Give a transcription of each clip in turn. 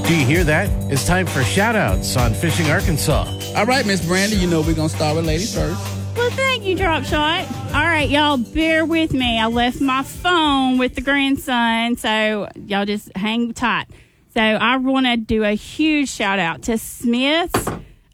Do you hear that? It's time for shout-outs on Fishing Arkansas. All right, Miss Brandy, you know we're going to start with ladies first. Well, thank you, Drop Shot. All right, y'all, bear with me. I left my phone with the grandson, so y'all just hang tight. So I want to do a huge shout-out to Smith's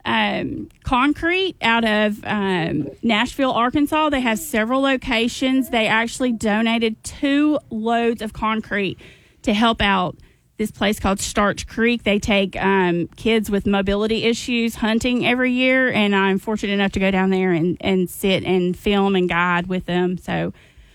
Concrete out of Nashville, Arkansas. They have several locations. They actually donated 2 loads of concrete to help out this place called Starch Creek. They take kids with mobility issues hunting every year, and I'm fortunate enough to go down there and sit and film and guide with them. So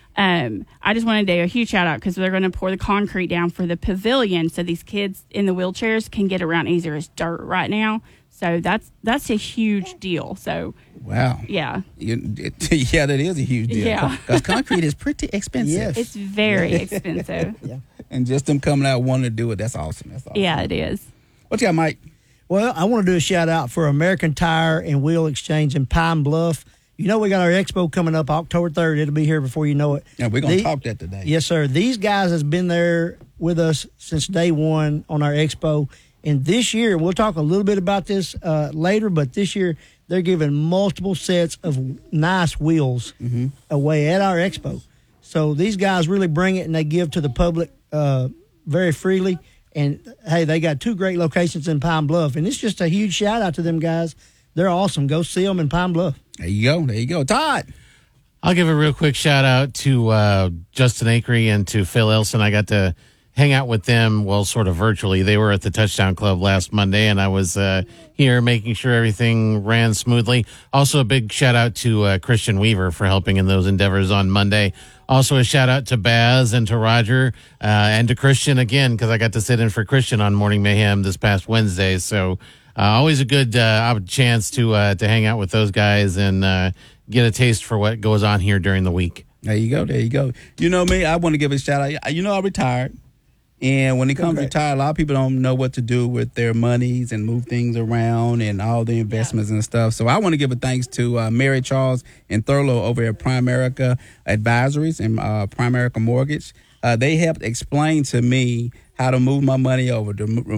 I just want to do a huge shout out because they're going to pour the concrete down for the pavilion so these kids in the wheelchairs can get around easier. It's dirt right now. So that's a huge deal. So wow, yeah, yeah, that is a huge deal. Yeah, because concrete is pretty expensive. Yes. It's very expensive. Yeah. And just them coming out wanting to do it, that's awesome. That's awesome. Yeah, it is. What you got, Mike? Well, I want to do a shout out for American Tire and Wheel Exchange in Pine Bluff. You know, we got our expo coming up October 3rd. It'll be here before you know it. Yeah, we're going to talk that today. Yes, sir. These guys has been there with us since day one on our expo. And this year, we'll talk a little bit about this later, but this year they're giving multiple sets of nice wheels away at our expo. So these guys really bring it and they give to the public very freely. And, hey, they got 2 great locations in Pine Bluff. And it's just a huge shout-out to them guys. They're awesome. Go see them in Pine Bluff. There you go. There you go. Todd. I'll give a real quick shout-out to Justin Akery and to Phil Elson. I got to hang out with them, well, sort of virtually. They were at the Touchdown Club last Monday, and I was here making sure everything ran smoothly. Also, a big shout-out to Christian Weaver for helping in those endeavors on Monday. Also, a shout-out to Baz and to Roger and to Christian again, because I got to sit in for Christian on Morning Mayhem this past Wednesday. So always a good chance to hang out with those guys and get a taste for what goes on here during the week. There you go. There you go. You know me, I want to give a shout-out. You know I retired. And when it comes to retire, a lot of people don't know what to do with their monies and move things around and all the investments and stuff. So I want to give a thanks to Mary Charles and Thurlow over at Primerica Advisories and Primerica Mortgage. They helped explain to me how to move my money over,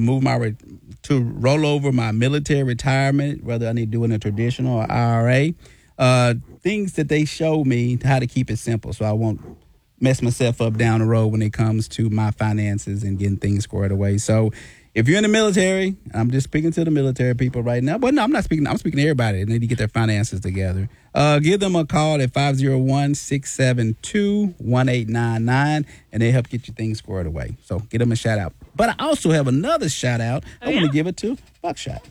to roll over my military retirement, whether I need to do it in a traditional or IRA. Things that they showed me how to keep it simple so I won't mess myself up down the road when it comes to my finances and getting things squared away. So if you're in the military, I'm just speaking to the military people right now. But no, I'm not speaking. I'm speaking to everybody. They need to get their finances together. Give them a call at 501-672-1899, and they help get your things squared away. So give them a shout out. But I also have another shout out. I want to give it to Buckshot.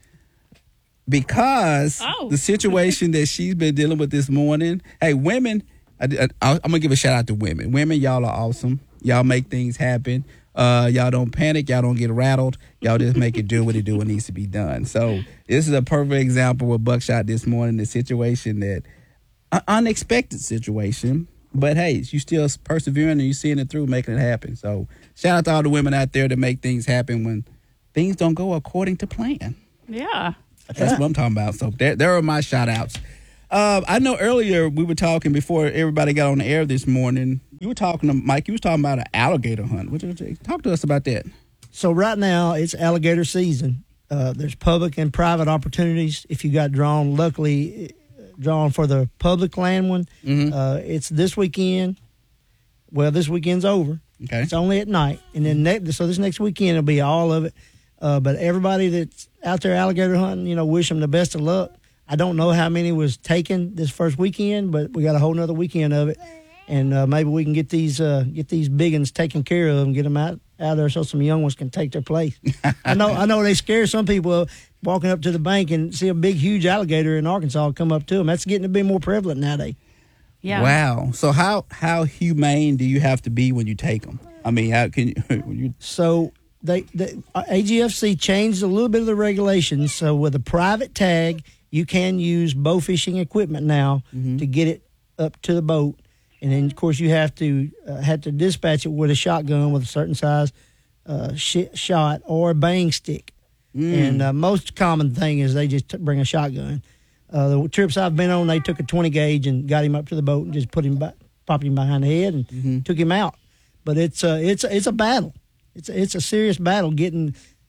Because the situation that she's been dealing with this morning, hey, women, I'm going to give a shout out to women. Women, y'all are awesome. Y'all make things happen. Y'all don't panic. Y'all don't get rattled. Y'all just make it do what it needs to be done. So this is a perfect example with Buckshot this morning, the situation that, unexpected situation, but hey, you still persevering and you seeing it through, making it happen. So shout out to all the women out there that make things happen when things don't go according to plan. Yeah. That's what I'm talking about. So there are my shout outs. I know earlier we were talking before everybody got on the air this morning. You were talking to Mike. You was talking about an alligator hunt. Talk to us about that. So right now it's alligator season. There's public and private opportunities. If you got drawn, luckily drawn for the public land one, it's this weekend. Well, this weekend's over. Okay. It's only at night, and then so this next weekend will be all of it. But everybody that's out there alligator hunting, wish them the best of luck. I don't know how many was taken this first weekend, but we got a whole nother weekend of it, and maybe we can get these big ones taken care of and get them out there so some young ones can take their place. I know they scare some people walking up to the bank and see a big, huge alligator in Arkansas come up to them. That's getting to be more prevalent nowadays. Yeah. Wow. So how humane do you have to be when you take them? I mean, how can you? So the AGFC changed a little bit of the regulations. So with a private tag, you can use bow fishing equipment now to get it up to the boat, and then of course you have to dispatch it with a shotgun with a certain size shot or a bang stick. And most common thing is they just bring a shotgun. The trips I've been on, they took a 20 gauge and got him up to the boat and just popped him behind the head and took him out. But it's a battle. It's a serious battle getting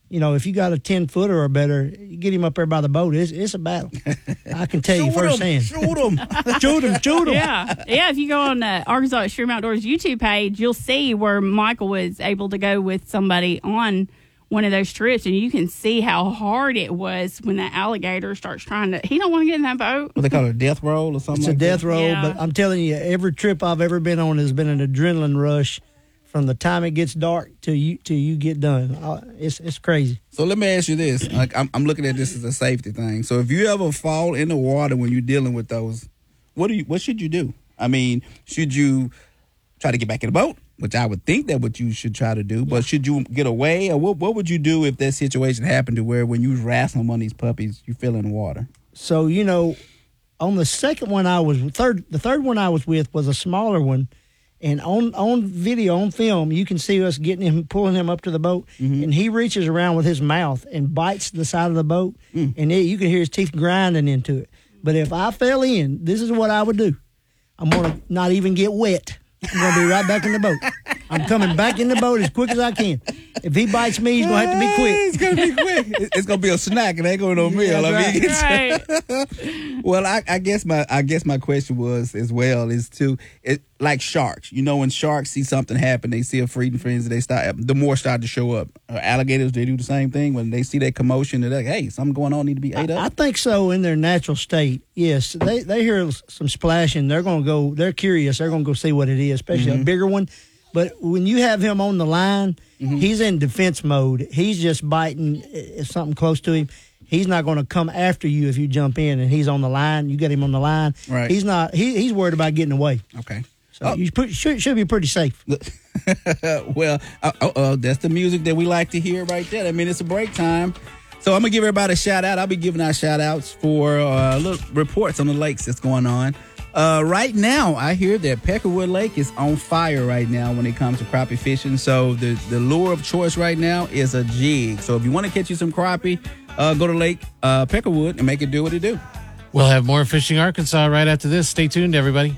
if you got a 10-footer or better, you get him up there by the boat. It's a battle. I can tell you firsthand. Shoot him. Shoot him. Yeah. If you go on the Arkansas Extreme Outdoors YouTube page, you'll see where Michael was able to go with somebody on one of those trips, and you can see how hard it was when that alligator starts trying to. He don't want to get in that boat. What they call it, a death roll or something? It's like a death roll, Yeah. but I'm telling you, every trip I've ever been on has been an adrenaline rush from the time it gets dark till you get done. It's crazy. So let me ask you this: like I'm looking at this as a safety thing. So if you ever fall in the water when you're dealing with those, what should you do? I mean, should you try to get back in the boat? Which I would think that what you should try to do, but should you get away, or what would you do if that situation happened to where when you was wrestling one of these puppies, you fell in the water? So on the second one the third one I was with was a smaller one, and on video, on film, you can see us pulling him up to the boat, and he reaches around with his mouth and bites the side of the boat, and you can hear his teeth grinding into it. But if I fell in, this is what I would do. I'm gonna not even get wet. I'm going to be right back in the boat. I'm coming back in the boat as quick as I can. If he bites me, he's going to have to be quick. It's going to be quick. It's going to be a snack. It ain't going to be a meal. Right. Well, I guess my question was as well is like sharks. When sharks see something happen, they see a feeding frenzy, the more start to show up. Alligators, they do the same thing. When they see that commotion, they're like, hey, something going on, need to be ate up. I think so in their natural state. Yes, they hear some splashing. They're going to go. They're curious. They're going to go see what it is, especially a bigger one. But when you have him on the line, he's in defense mode. He's just biting if something close to him. He's not going to come after you if you jump in and he's on the line. You got him on the line. Right. He's not. He's worried about getting away. Okay. So you should be pretty safe. Well, that's the music that we like to hear right there. I mean, it's a break time. So I'm going to give everybody a shout out. I'll be giving out shout outs for little reports on the lakes that's going on. Right now, I hear that Peckerwood Lake is on fire right now when it comes to crappie fishing. So the lure of choice right now is a jig. So if you want to catch you some crappie, go to Lake Peckerwood and make it do what it do. We'll have more Fishing Arkansas right after this. Stay tuned, everybody.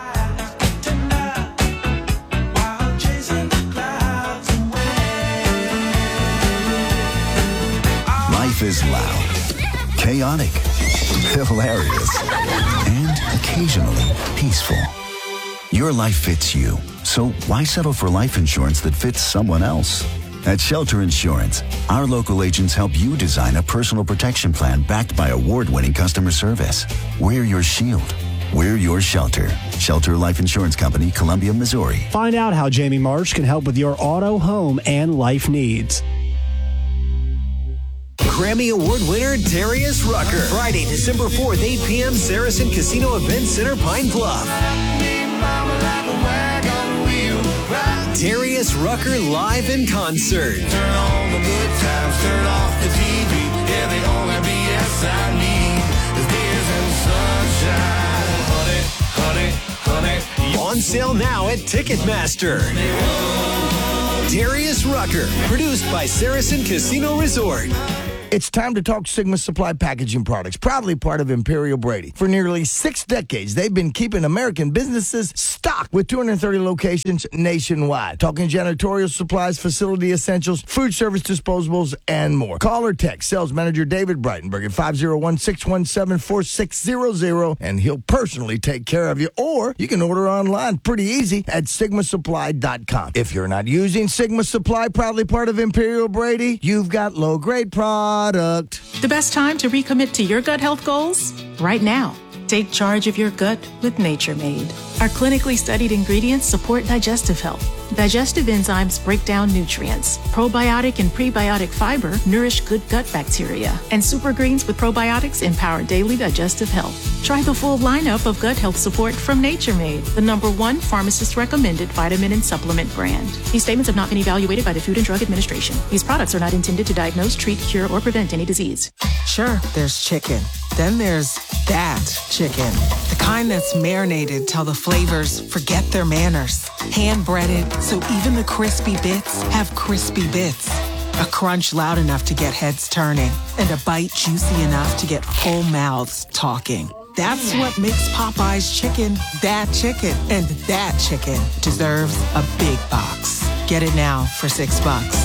Life is loud, chaotic, hilarious, and occasionally peaceful. Your life fits you, so why settle for life insurance that fits someone else? At Shelter Insurance, our local agents help you design a personal protection plan backed by award-winning customer service. We're your shield. We're your shelter. Shelter Life Insurance Company, Columbia, Missouri. Find out how Jamie Marsh can help with your auto, home, and life needs. Grammy Award winner Darius Rucker. Friday, December 4th, 8 p.m., Saracen Casino Event Center, Pine Bluff. Darius Rucker live in concert. Turn on the good times, turn off the TV. Yeah, the only BS I need is beers and sunshine. Honey, honey, honey. On sale now at Ticketmaster. Darius Rucker, produced by Saracen Casino Resort. It's time to talk Sigma Supply Packaging Products, proudly part of Imperial Brady. For nearly 6 decades, they've been keeping American businesses stocked with 230 locations nationwide. Talking janitorial supplies, facility essentials, food service disposables, and more. Call or text sales manager David Breitenberg at 501-617-4600, and he'll personally take care of you. Or you can order online pretty easy at sigmasupply.com. If you're not using Sigma Supply, proudly part of Imperial Brady, you've got low-grade product. The best time to recommit to your gut health goals? Right now. Take charge of your gut with Nature Made. Our clinically studied ingredients support digestive health. Digestive enzymes break down nutrients. Probiotic and prebiotic fiber nourish good gut bacteria. And super greens with probiotics empower daily digestive health. Try the full lineup of gut health support from Nature Made, the #1 pharmacist-recommended vitamin and supplement brand. These statements have not been evaluated by the Food and Drug Administration. These products are not intended to diagnose, treat, cure, or prevent any disease. Sure, there's chicken. Then there's that chicken. The kind that's marinated till the flavors forget their manners. Hand-breaded, so even the crispy bits have crispy bits. A crunch loud enough to get heads turning, and a bite juicy enough to get full mouths talking. That's what makes Popeye's chicken that chicken. And that chicken deserves a big box. Get it now for $6 at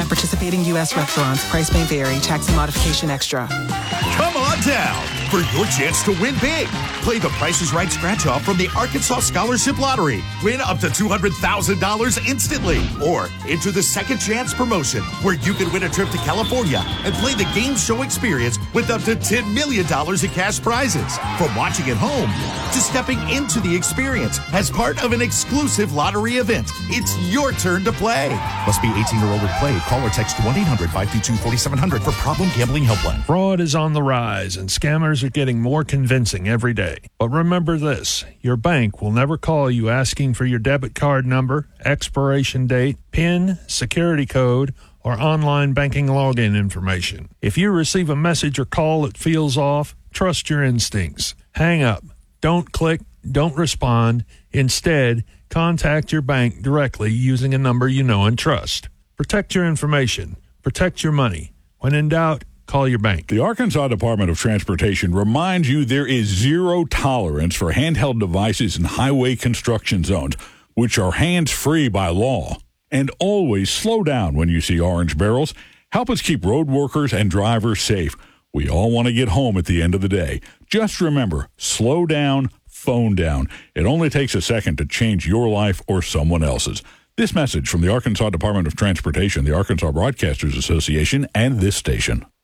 participating U.S. restaurants. Price may vary. Tax and modification extra. Come on down for your chance to win big. Play the Price is Right scratch-off from the Arkansas Scholarship Lottery. Win up to $200,000 instantly. Or enter the Second Chance promotion, where you can win a trip to California and play the game show experience with up to $10 million in cash prizes. From watching at home to stepping into the experience as part of an exclusive lottery event, it's your turn to play. Must be 18 or older to play. Call or text 1-800-522-4700 for Problem Gambling Helpline. Fraud is on the rise, and scammers are getting more convincing every day. But remember this, your bank will never call you asking for your debit card number, expiration date, PIN, security code, or online banking login information. If you receive a message or call that feels off, trust your instincts. Hang up. Don't click. Don't respond. Instead, contact your bank directly using a number you know and trust. Protect your information. Protect your money. When in doubt, call your bank. The Arkansas Department of Transportation reminds you there is zero tolerance for handheld devices in highway construction zones, which are hands-free by law. And always slow down when you see orange barrels. Help us keep road workers and drivers safe. We all want to get home at the end of the day. Just remember, slow down, phone down. It only takes a second to change your life or someone else's. This message from the Arkansas Department of Transportation, the Arkansas Broadcasters Association, and this station.